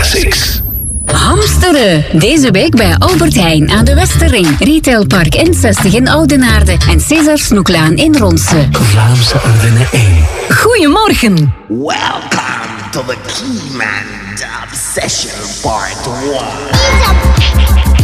Classics. Hamsteren. Deze week bij Albert Heijn aan de Westerring. Retailpark N60 in Oudenaarde en César Snoeklaan in Ronse. Vlaamse Ardennen 1. Goedemorgen. Welcome to the Keyman Dub Session Part 1.